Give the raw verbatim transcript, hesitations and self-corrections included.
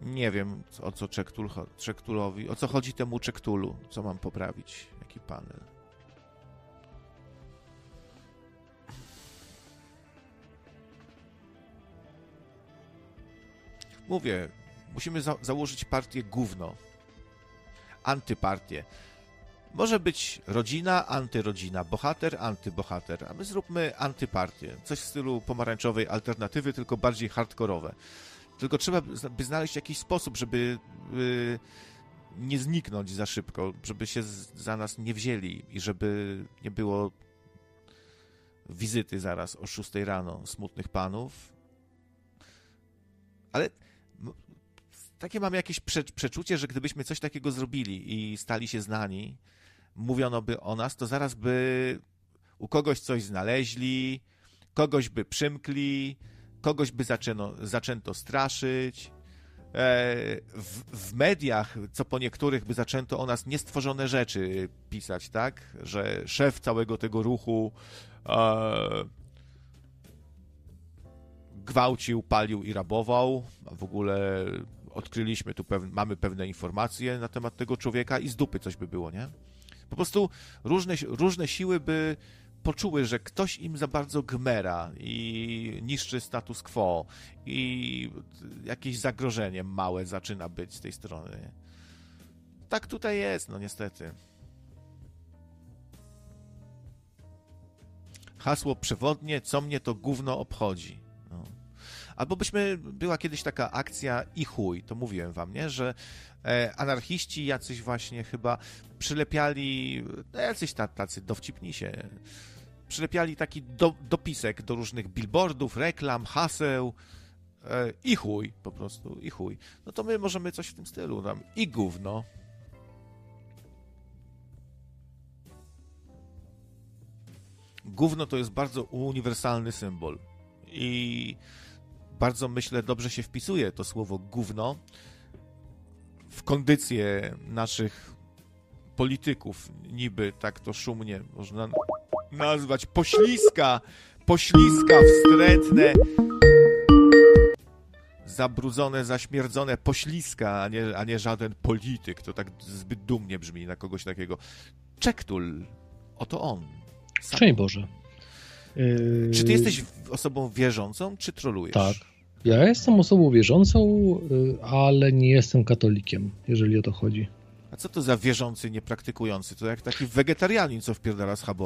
Nie wiem, o co Czektul, Czektulowi, o co chodzi temu Czektulu, co mam poprawić, jaki panel. Mówię, musimy za- założyć partię gówno. Antypartię. Może być rodzina, antyrodzina, bohater, antybohater, a my zróbmy antypartię. Coś w stylu pomarańczowej alternatywy, tylko bardziej hardkorowe. Tylko trzeba by znaleźć jakiś sposób, żeby y, nie zniknąć za szybko, żeby się z, za nas nie wzięli i żeby nie było wizyty zaraz o szóstej rano smutnych panów. Ale takie mam jakieś prze, przeczucie, że gdybyśmy coś takiego zrobili i stali się znani, mówiono by o nas, to zaraz by u kogoś coś znaleźli, kogoś by przymkli, kogoś by zaczęno, zaczęto straszyć. W, w mediach, co po niektórych, by zaczęto o nas niestworzone rzeczy pisać, tak? Że szef całego tego ruchu e, gwałcił, palił i rabował, a w ogóle odkryliśmy tu, pew- mamy pewne informacje na temat tego człowieka i z dupy coś by było, nie? Po prostu różne, różne siły by poczuły, że ktoś im za bardzo gmera i niszczy status quo i jakieś zagrożenie małe zaczyna być z tej strony. Tak tutaj jest, no niestety. Hasło przewodnie, co mnie to gówno obchodzi. No. Albo byśmy, była kiedyś taka akcja i chuj, to mówiłem wam, nie, że e, anarchiści jacyś właśnie chyba przylepiali, no jacyś tacy dowcipnisie, przylepiali taki do, dopisek do różnych billboardów, reklam, haseł e, i chuj, po prostu, i chuj. No to my możemy coś w tym stylu, tam i gówno. Gówno to jest bardzo uniwersalny symbol i bardzo, myślę, dobrze się wpisuje to słowo gówno w kondycję naszych polityków. Niby tak to szumnie można nazwać. Pośliska! Pośliska wstrętne, zabrudzone, zaśmierdzone pośliska, a nie, a nie żaden polityk. To tak zbyt dumnie brzmi na kogoś takiego. Czektul. Oto on. Sam. Szczęść Boże. Yy... Czy ty jesteś osobą wierzącą, czy trolujesz? Tak. Ja jestem osobą wierzącą, ale nie jestem katolikiem, jeżeli o to chodzi. A co to za wierzący, niepraktykujący? To jak taki wegetarianin, co wpierdala schabowy.